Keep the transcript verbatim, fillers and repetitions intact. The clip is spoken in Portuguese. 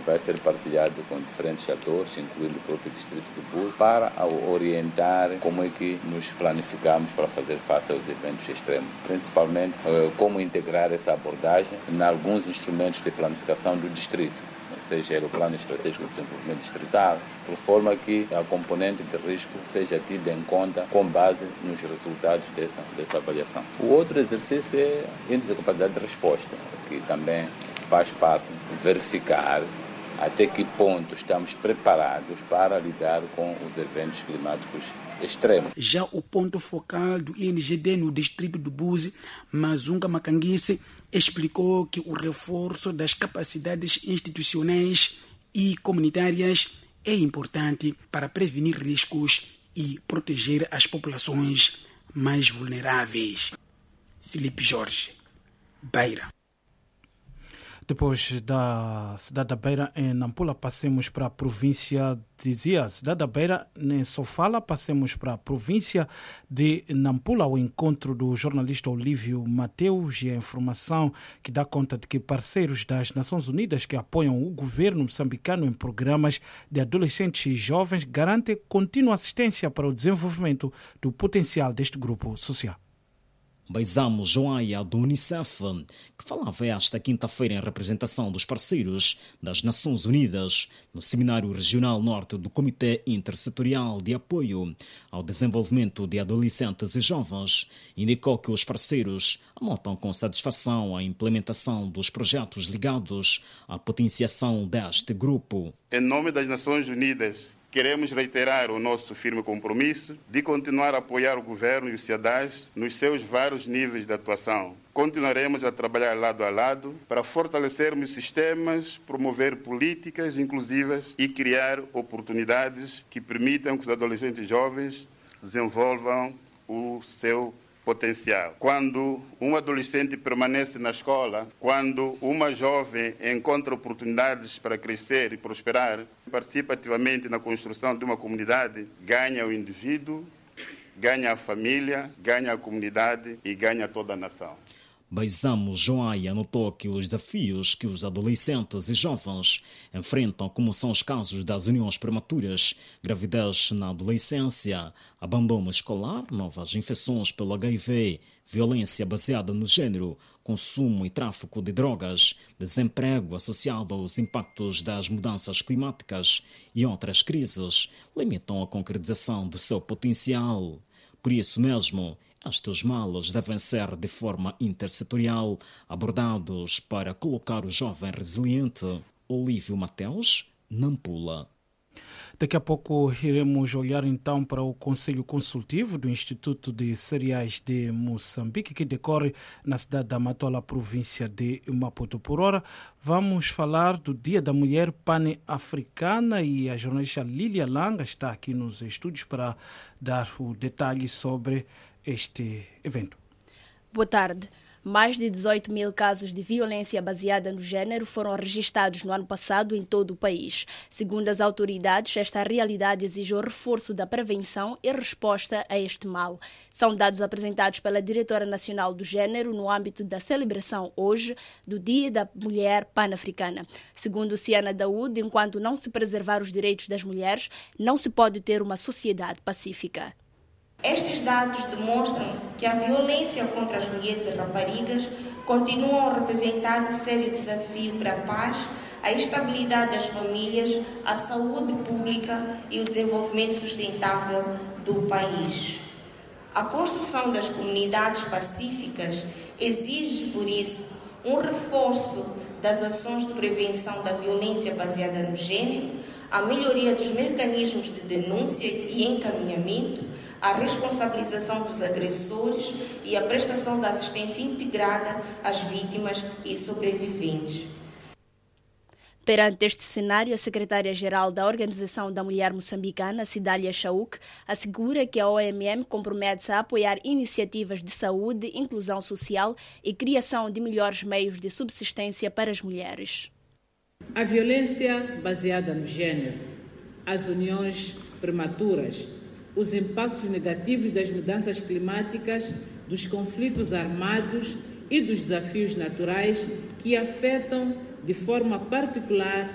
vai ser partilhado com diferentes atores, incluindo o próprio distrito de Buzi, para orientar como é que nos planificamos para fazer face aos eventos extremos, principalmente como integrar essa abordagem em alguns instrumentos de planificação do distrito, seja o Plano Estratégico de Desenvolvimento Distrital, por forma que a componente de risco seja tida em conta com base nos resultados dessa, dessa avaliação. O outro exercício é o índice de capacidade de resposta, que também faz parte de verificar até que ponto estamos preparados para lidar com os eventos climáticos extremos. Já o ponto focal do I N G D no distrito do Buzi, Mazunga Makanguise, explicou que o reforço das capacidades institucionais e comunitárias é importante para prevenir riscos e proteger as populações mais vulneráveis. Filipe Jorge, Beira. Depois da cidade da Beira, em Nampula, passemos para a província de Zia. Cidade da Beira, em Sofala, passemos para a província de Nampula. O encontro do jornalista Olívio Mateus e a informação que dá conta de que parceiros das Nações Unidas que apoiam o governo moçambicano em programas de adolescentes e jovens garante contínua assistência para o desenvolvimento do potencial deste grupo social. Baizamo Joaia, do Unicef, que falava esta quinta-feira em representação dos parceiros das Nações Unidas no Seminário Regional Norte do Comitê Intersetorial de Apoio ao Desenvolvimento de Adolescentes e Jovens, indicou que os parceiros anotam com satisfação a implementação dos projetos ligados à potenciação deste grupo. Em nome das Nações Unidas, queremos reiterar o nosso firme compromisso de continuar a apoiar o Governo e o CIADAS nos seus vários níveis de atuação. Continuaremos a trabalhar lado a lado para fortalecermos sistemas, promover políticas inclusivas e criar oportunidades que permitam que os adolescentes e jovens desenvolvam o seu potencial. Quando um adolescente permanece na escola, quando uma jovem encontra oportunidades para crescer e prosperar, participa ativamente na construção de uma comunidade, ganha o indivíduo, ganha a família, ganha a comunidade e ganha toda a nação. Baizamo Joaia notou que os desafios que os adolescentes e jovens enfrentam, como são os casos das uniões prematuras, gravidez na adolescência, abandono escolar, novas infecções pelo H I V, violência baseada no género, consumo e tráfico de drogas, desemprego associado aos impactos das mudanças climáticas e outras crises, limitam a concretização do seu potencial. Por isso mesmo, estes males devem ser de forma intersetorial abordados para colocar o jovem resiliente. Olívio Mateus, Nampula. Daqui a pouco iremos olhar então para o Conselho Consultivo do Instituto de Cereais de Moçambique, que decorre na cidade da Matola, província de Maputo. Por ora, vamos falar do Dia da Mulher Pan-Africana e a jornalista Lília Langa está aqui nos estúdios para dar o detalhe sobre este evento. Boa tarde. Mais de dezoito mil casos de violência baseada no género foram registrados no ano passado em todo o país. Segundo as autoridades, esta realidade exige o reforço da prevenção e resposta a este mal. São dados apresentados pela Diretora Nacional do Género no âmbito da celebração hoje do Dia da Mulher Pan-Africana. Segundo Ciana Daúde, enquanto não se preservar os direitos das mulheres, não se pode ter uma sociedade pacífica. Estes dados demonstram que a violência contra as mulheres e raparigas continuam a representar um sério desafio para a paz, a estabilidade das famílias, a saúde pública e o desenvolvimento sustentável do país. A construção das comunidades pacíficas exige, por isso, um reforço das ações de prevenção da violência baseada no género, a melhoria dos mecanismos de denúncia e encaminhamento, a responsabilização dos agressores e a prestação da assistência integrada às vítimas e sobreviventes. Perante este cenário, a secretária-geral da Organização da Mulher Moçambicana, Cidália Chauk, assegura que a O M M compromete-se a apoiar iniciativas de saúde, inclusão social e criação de melhores meios de subsistência para as mulheres. A violência baseada no género, as uniões prematuras, os impactos negativos das mudanças climáticas, dos conflitos armados e dos desafios naturais que afetam de forma particular